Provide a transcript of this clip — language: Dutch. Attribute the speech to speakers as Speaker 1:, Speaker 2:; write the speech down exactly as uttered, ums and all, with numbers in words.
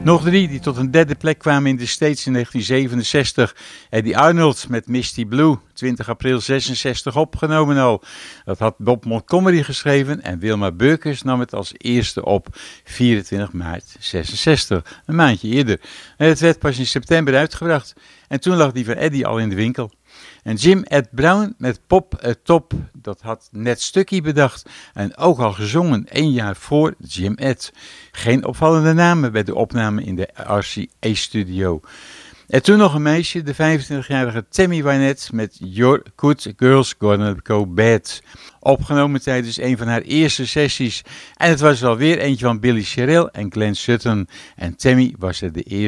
Speaker 1: Nog drie die tot een derde plek kwamen in de States in negentien zevenenzestig. Eddie Arnold met Misty Blue, twintig april zesenzestig opgenomen al. Dat had Bob Montgomery geschreven en Wilma Burkers nam het als eerste op, vierentwintig maart zesenzestig, een maandje eerder. En het werd pas in september uitgebracht en toen lag die van Eddie al in de winkel. En Jim Ed Brown met Pop A Top, dat had Ned Stuckey bedacht en ook al gezongen één jaar voor Jim Ed. Geen opvallende namen bij de opname in de R C A-studio. En toen nog een meisje, de vijfentwintigjarige Tammy Wynette met Your Good Girls Gonna Go Bad. Opgenomen tijdens een van haar eerste sessies. En het was wel weer eentje van Billy Sherrill en Glenn Sutton. En Tammy was er de eerste.